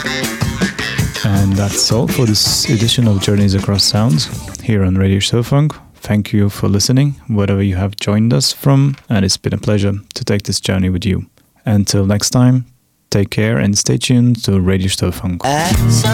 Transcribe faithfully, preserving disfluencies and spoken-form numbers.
And that's all for this edition of Journeys Across Sounds here on Radio Stofunk. Thank you for listening, wherever you have joined us from, and it's been a pleasure to take this journey with you. Until next time, take care and stay tuned to Radio Stofunk.